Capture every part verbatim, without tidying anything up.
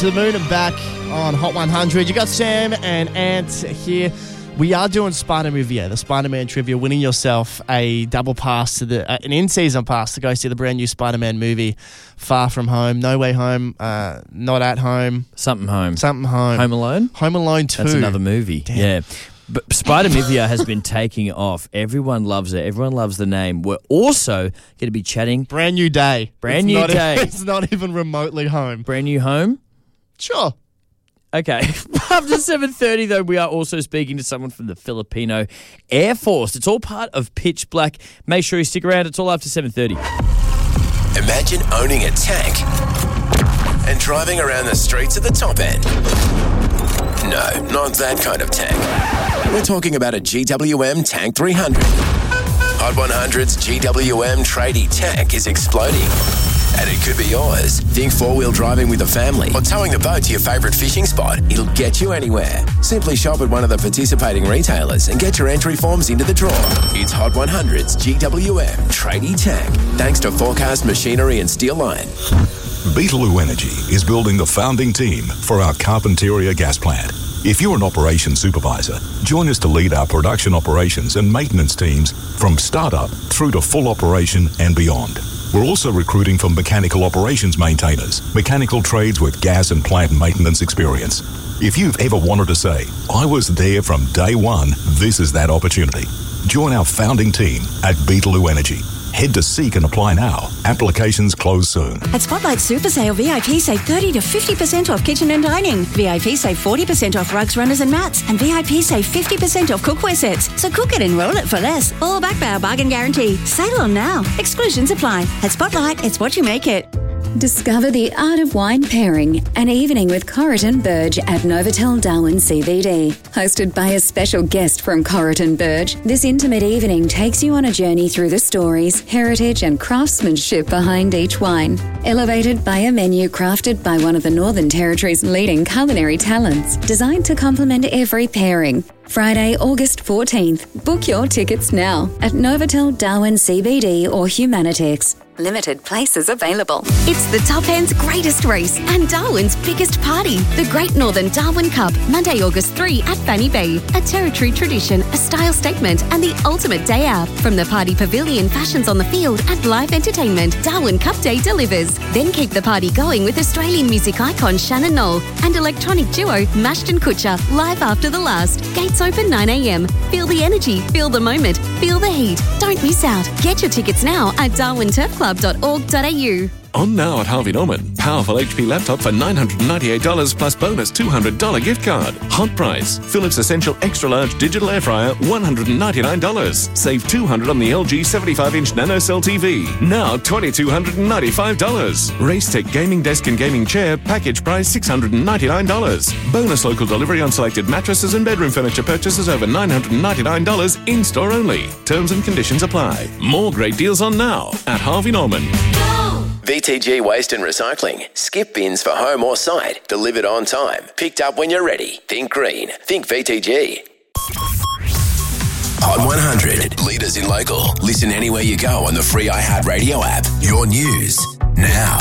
To the moon and back on Hot one hundred. You got Sam and Ant here. We are doing Spider-Movie, the Spider-Man trivia, winning yourself a double pass to the uh, an in-season pass to go see the brand new Spider-Man movie, Far From Home, No Way Home, uh, Not At Home, Something Home, Something Home, Home Alone, Home Alone two. That's another movie. Damn. Yeah. But Spider-Movie has been taking off. Everyone loves it. Everyone loves the name. We're also going to be chatting. Brand new day. Brand it's new not, day. It's not even remotely home. Brand new home? Sure. Okay. After seven thirty, though, we are also speaking to someone from the Filipino Air Force. It's all part of Pitch Black. Make sure you stick around. It's all after seven thirty. Imagine owning a tank and driving around the streets at the top end. No, not that kind of tank. We're talking about a G W M Tank three hundred. Hot one hundred's G W M tradie tank is exploding. And it could be yours. Think four-wheel driving with a family or towing the boat to your favourite fishing spot. It'll get you anywhere. Simply shop at one of the participating retailers and get your entry forms into the draw. It's Hot one hundred's G W M tradie tank, thanks to Forecast Machinery and Steel Line. Beetaloo Energy is building the founding team for our Carpentaria gas plant. If you're an operations supervisor, join us to lead our production operations and maintenance teams from startup through to full operation and beyond. We're also recruiting for mechanical operations maintainers, mechanical trades with gas and plant maintenance experience. If you've ever wanted to say, I was there from day one, this is that opportunity. Join our founding team at Beetaloo Energy. Head to Seek and apply now. Applications close soon. At Spotlight Super Sale, V I P save thirty to fifty percent off kitchen and dining. V I P save forty percent off rugs, runners and mats. And V I P save fifty percent off cookware sets. So cook it and roll it for less. All backed by our bargain guarantee. Sale on now. Exclusions apply. At Spotlight, it's what you make it. Discover the art of wine pairing, an evening with Corrigan Burge at Novotel Darwin C B D. Hosted by a special guest from Corrigan Burge, this intimate evening takes you on a journey through the stories, heritage and craftsmanship behind each wine. Elevated by a menu crafted by one of the Northern Territory's leading culinary talents, designed to complement every pairing. Friday, August fourteenth. Book your tickets now at Novotel Darwin C B D or Humanitix. Limited places available. It's the top end's greatest race and Darwin's biggest party. The Great Northern Darwin Cup, Monday, August third at Fanny Bay. A territory tradition, a style statement and the ultimate day out. From the party pavilion, fashions on the field and live entertainment, Darwin Cup Day delivers. Then keep the party going with Australian music icon Shannon Knoll and electronic duo Mashton Kutcher live after the last. Gates open nine a.m. Feel the energy, feel the moment, feel the heat. Don't miss out. Get your tickets now at darwin turf club dot org dot a u. On now at Harvey Norman. Powerful H P laptop for nine hundred ninety-eight dollars plus bonus two hundred dollars gift card. Hot price. Philips Essential Extra Large Digital Air Fryer, one hundred ninety-nine dollars. Save two hundred dollars on the L G seventy-five inch Nano Cell T V. Now two thousand two hundred ninety-five dollars. Racetech Gaming Desk and Gaming Chair, package price six hundred ninety-nine dollars. Bonus local delivery on selected mattresses and bedroom furniture purchases over nine hundred ninety-nine dollars in-store only. Terms and conditions apply. More great deals on now at Harvey Norman. V T G Waste and Recycling. Skip bins for home or site. Delivered on time. Picked up when you're ready. Think green. Think V T G. Hot one hundred. Leaders in local. Listen anywhere you go on the free iHeartRadio app. Your news now.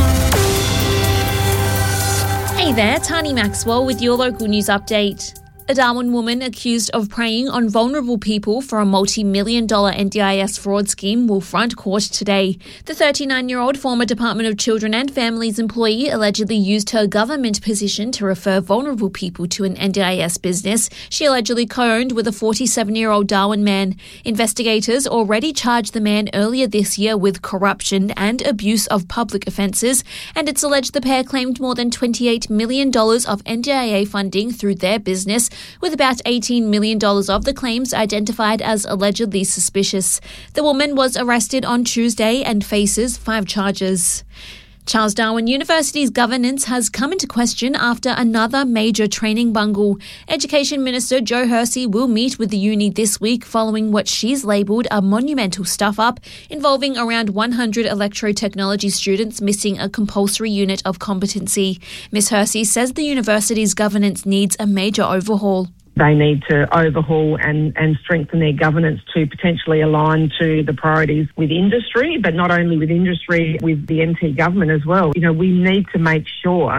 Hey there, Tani Maxwell with your local news update. A Darwin woman accused of preying on vulnerable people for a multi-million dollar N D I S fraud scheme will front court today. The thirty-nine-year-old former Department of Children and Families employee allegedly used her government position to refer vulnerable people to an N D I S business she allegedly co-owned with a forty-seven-year-old Darwin man. Investigators already charged the man earlier this year with corruption and abuse of public offences, and it's alleged the pair claimed more than twenty-eight million dollars of N D I A funding through their business, with about eighteen million dollars of the claims identified as allegedly suspicious. The woman was arrested on Tuesday and faces five charges. Charles Darwin University's governance has come into question after another major training bungle. Education Minister Jo Hersey will meet with the uni this week following what she's labelled a monumental stuff-up involving around one hundred electrotechnology students missing a compulsory unit of competency. Miz Hersey says the university's governance needs a major overhaul. They need to overhaul and, and strengthen their governance to potentially align to the priorities with industry, but not only with industry, with the N T government as well. You know, we need to make sure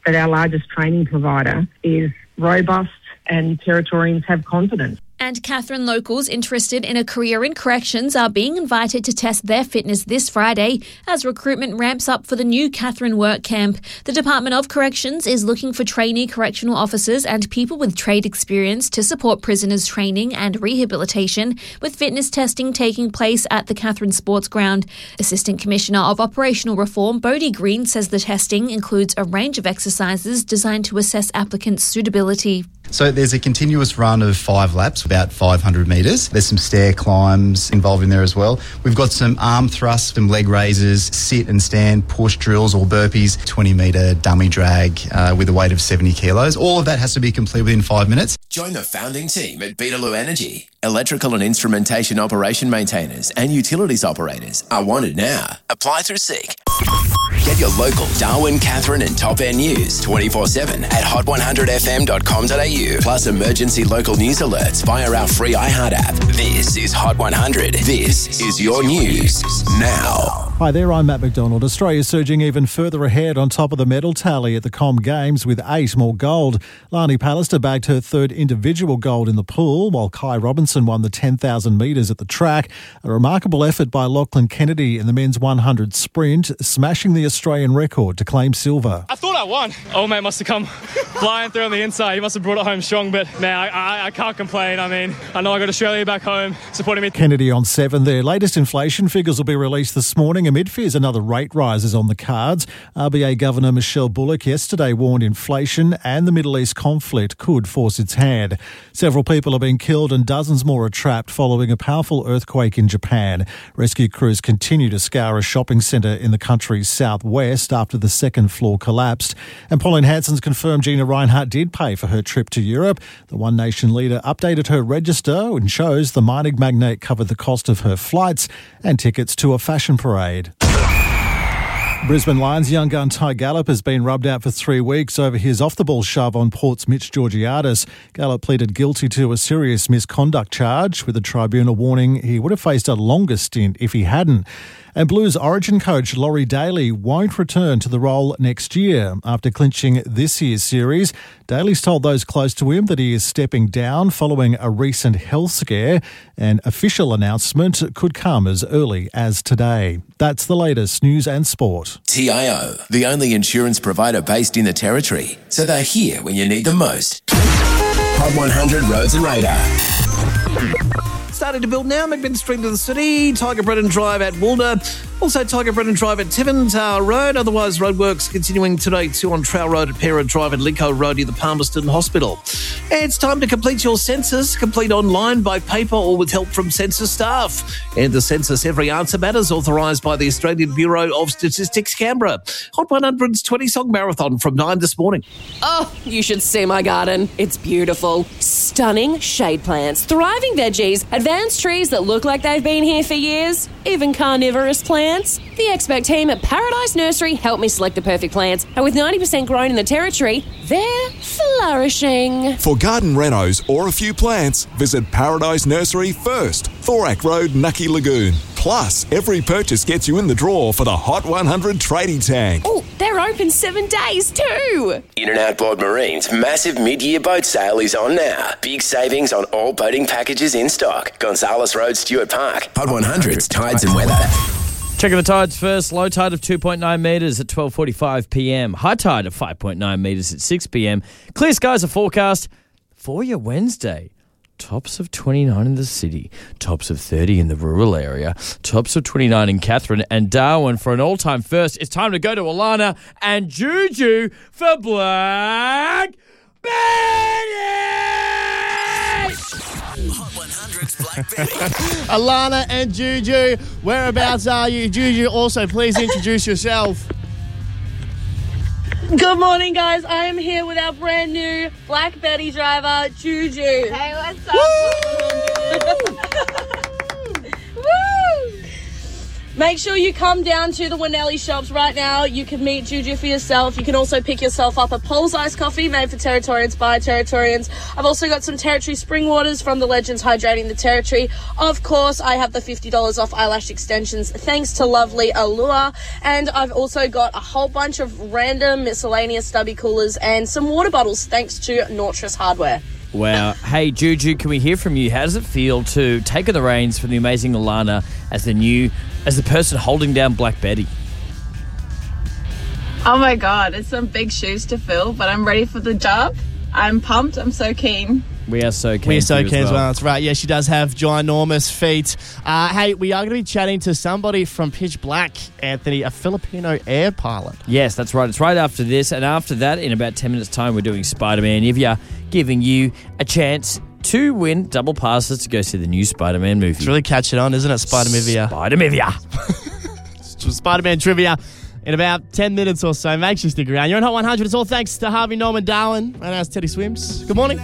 that our largest training provider is robust and Territorians have confidence. And Katherine locals interested in a career in corrections are being invited to test their fitness this Friday as recruitment ramps up for the new Katherine Work Camp. The Department of Corrections is looking for trainee correctional officers and people with trade experience to support prisoners' training and rehabilitation, with fitness testing taking place at the Katherine Sports Ground. Assistant Commissioner of Operational Reform Bodie Green says the testing includes a range of exercises designed to assess applicants' suitability. So there's a continuous run of five laps, about five hundred metres. There's some stair climbs involved in there as well. We've got some arm thrusts, some leg raises, sit and stand, push drills or burpees, twenty metre dummy drag uh, with a weight of seventy kilos. All of that has to be completed within five minutes. Join the founding team at Beetaloo Energy. Electrical and instrumentation operation maintainers and utilities operators are wanted now. Apply through Seek. Get your local Darwin, Katherine and Top End news twenty-four seven at hot one hundred f m dot com dot a u. Plus emergency local news alerts via our free iHeart app. This is Hot one hundred. This is your news now. Hi there, I'm Matt McDonald. Australia surging even further ahead on top of the medal tally at the Com Games with eight more gold. Lani Pallister bagged her third individual gold in the pool, while Kai Robinson won the ten thousand metres at the track. A remarkable effort by Lachlan Kennedy in the men's one hundred sprint, smashing the Australian record to claim silver. I thought I won. Old mate must have come flying through on the inside. He must have brought it home strong, but man, I, I, I can't complain. I mean, I know I got Australia back home supporting me. Kennedy on seven there. Latest inflation figures will be released this morning amid fears another rate rise is on the cards. R B A Governor Michelle Bullock yesterday warned inflation and the Middle East conflict could force its hand. Several people have been killed and dozens more are trapped following a powerful earthquake in Japan. Rescue crews continue to scour a shopping centre in the country's southwest after the second floor collapsed. And Pauline Hanson's confirmed Gina Reinhart did pay for her trip to Europe. The One Nation leader updated her register and shows the mining magnate covered the cost of her flights and tickets to a fashion parade. Brisbane Lions young gun Ty Gallup has been rubbed out for three weeks over his off-the-ball shove on Port's Mitch Georgiadis. Gallup pleaded guilty to a serious misconduct charge, with the tribunal warning he would have faced a longer stint if he hadn't. And Blues Origin coach Laurie Daly won't return to the role next year. After clinching this year's series, Daly's told those close to him that he is stepping down following a recent health scare. An official announcement could come as early as today. That's the latest news and sport. T I O, the only insurance provider based in the Territory, so they're here when you need them most. Hot one hundred Roads and Radar. Starting to build now, McMinn Street to the city, Tiger Brennan Drive at Woolner, also Tiger Brennan Drive at Tiverton Road, otherwise roadworks continuing today too on Trail Road at Pera Drive and Lincoln Road near the Palmerston Hospital. It's time to complete your census, complete online, by paper or with help from census staff. And the census Every Answer Matters, authorised by the Australian Bureau of Statistics Canberra. Hot one hundred's twenty song marathon from nine this morning. Oh, you should see my garden. It's beautiful. Stunning shade plants, thriving veggies, advanced trees that look like they've been here for years, even carnivorous plants. The expert team at Paradise Nursery helped me select the perfect plants, and with ninety percent grown in the Territory, they're flourishing. For garden renos or a few plants, visit Paradise Nursery first, Thorak Road, Nucky Lagoon. Plus, every purchase gets you in the draw for the Hot one hundred Tradie Tank. Oh, they're open seven days too. In and Outboard Marine's massive mid-year boat sale is on now. Big savings on all boating packages in stock. Gonzales Road, Stuart Park. Hot one hundred's Tides and Weather. Checking the tides first. Low tide of two point nine metres at twelve forty-five p m. High tide of five point nine metres at six p m. Clear skies are forecast for your Wednesday. Tops of twenty-nine in the city, tops of thirty in the rural area, tops of twenty-nine in Katherine and Darwin. For an all-time first, it's time to go to Alana and Juju for Black Betty! Hot one hundred's Black Betty. Alana and Juju, whereabouts are you? Juju, also please introduce yourself. Good morning, guys. I am here with our brand new Black Betty driver, Juju. Hey, what's up? Woo! Woo! Make sure you come down to the Winnelli shops right now. You can meet Juju for yourself. You can also pick yourself up a Paul's Ice Coffee made for Territorians by Territorians. I've also got some Territory Spring Waters from the Legends Hydrating the Territory. Of course, I have the fifty dollars off eyelash extensions thanks to lovely Allure. And I've also got a whole bunch of random miscellaneous stubby coolers and some water bottles thanks to Nortress Hardware. Wow. Hey, Juju, can we hear from you? How does it feel to take the reins from the amazing Alana as the new, as the person holding down Black Betty? Oh my God, it's some big shoes to fill, but I'm ready for the job. I'm pumped. I'm so keen. We are so keen. We're so for you keen as as well. well. That's right. Yeah, she does have ginormous feet. Uh, hey, we are going to be chatting to somebody from Pitch Black, Anthony, a Filipino air pilot. Yes, that's right. It's right after this. And after that, in about ten minutes' time, we're doing Spider-Man Ivia, giving you a chance to win double passes to go see the new Spider-Man movie. It's really catching on, isn't it, Spider-Mivia? Spider-Mivia. Spider-Man trivia in about ten minutes or so. Make sure you stick around. You're on Hot one hundred. It's all thanks to Harvey Norman Darwin and as Teddy Swims. Good morning.